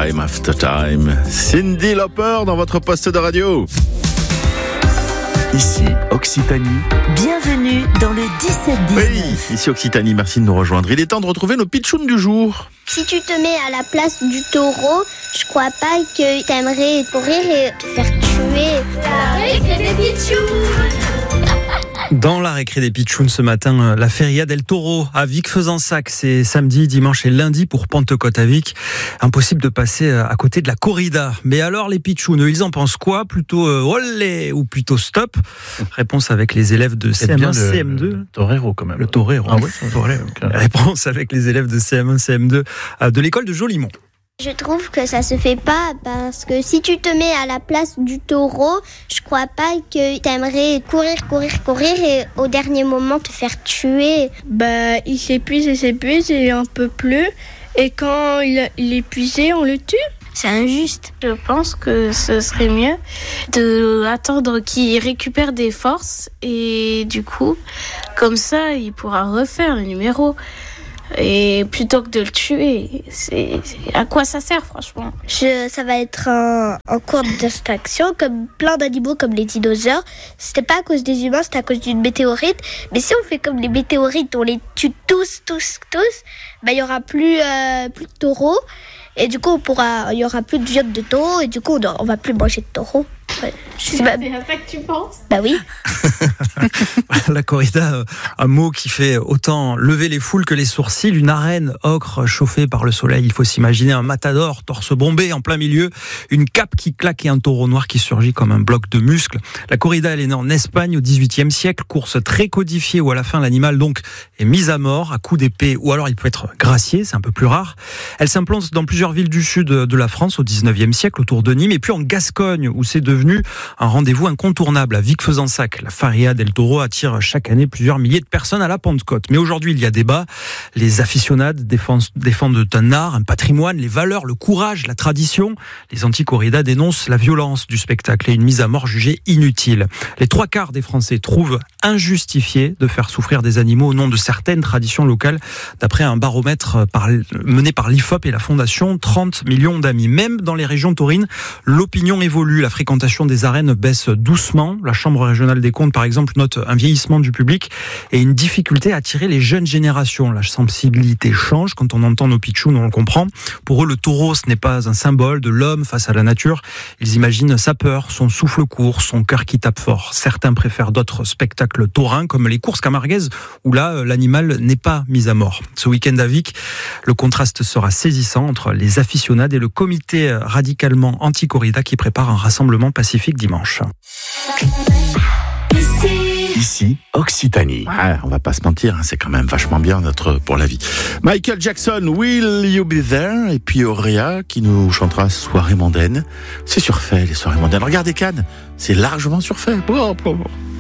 Time After Time. Cyndi Lauper dans votre poste de radio. Ici Occitanie. Bienvenue dans le 17-19. Oui, ici Occitanie, merci de nous rejoindre. Il est temps de retrouver nos pitchouns du jour. Si tu te mets à la place du taureau, je crois pas que t'aimerais courir et te faire tuer. La récré des pitchouns. Dans la récré des pitchouns ce matin, la Feria del Toro à Vic-Fezensac, c'est samedi, dimanche et lundi pour Pentecôte à Vic. Impossible de passer à côté de la corrida. Mais alors les pitchouns, ils en pensent quoi? Plutôt olé ou plutôt stop? Réponse avec les élèves de CM1, CM2. Le torero quand même. Le torero. Ah oui, c'est vrai. Okay. Réponse avec les élèves de CM1, CM2 de l'école de Jolimont. Je trouve que ça se fait pas parce que si tu te mets à la place du taureau, je crois pas que t'aimerais courir et au dernier moment te faire tuer. Il s'épuise et un peu plus. Et quand il est épuisé, on le tue. C'est injuste. Je pense que ce serait mieux d'attendre qu'il récupère des forces et du coup, comme ça, il pourra refaire le numéro. Et plutôt que de le tuer, à quoi ça sert franchement? Ça va être un cours d'extinction comme plein d'animaux comme les dinosaures. C'était pas à cause des humains, c'était à cause d'une météorite. Mais si on fait comme les météorites, on les tue tous, il y aura plus de taureaux. Et du coup, il y aura plus de viande de taureau et du coup, on va plus manger de taureau. Ouais. C'est à ça que tu penses? Bah oui. La corrida, un mot qui fait autant lever les foules que les sourcils. Une arène ocre chauffée par le soleil. Il faut s'imaginer un matador, torse bombé en plein milieu, une cape qui claque et un taureau noir qui surgit comme un bloc de muscles. La corrida, elle est née en Espagne au XVIIIe siècle. Course très codifiée où à la fin l'animal donc est mis à mort à coups d'épée ou alors il peut être gracié, c'est un peu plus rare. Elle s'implante dans plusieurs villes du sud de la France au XIXe siècle autour de Nîmes et puis en Gascogne où c'est devenu un rendez-vous incontournable à Vic-Fezensac. La Feria del Toro attire chaque année plusieurs milliers de personnes à la Pentecôte. Mais aujourd'hui, il y a débat. Les aficionados défendent un art, un patrimoine, les valeurs, le courage, la tradition. Les anti-corridas dénoncent la violence du spectacle et une mise à mort jugée inutile. Les 3/4 des Français trouvent injustifié de faire souffrir des animaux au nom de certaines traditions locales, d'après un baromètre mené par l'IFOP et la Fondation 30 millions d'amis. Même dans les régions taurines, l'opinion évolue. La fréquentation des arènes baisse doucement. La Chambre régionale des comptes, par exemple, note un vieillissement du public et une difficulté à attirer les jeunes générations. La sensibilité change. Quand on entend nos pitchouns, on le comprend. Pour eux, le taureau, ce n'est pas un symbole de l'homme face à la nature. Ils imaginent sa peur, son souffle court, son cœur qui tape fort. Certains préfèrent d'autres spectacles taurins, comme les courses camarguaises, où là, l'animal n'est pas mis à mort. Ce week-end à Vic, le contraste sera saisissant entre les aficionados et le comité radicalement anti-corrida qui prépare un rassemblement pacifique dimanche. Ici, Occitanie. On va pas se mentir, c'est quand même vachement bien pour la vie. Michael Jackson, Will You Be There? Et puis Auréa qui nous chantera Soirée mondaine. C'est surfait, les soirées mondaines. Regardez Cannes, c'est largement surfait.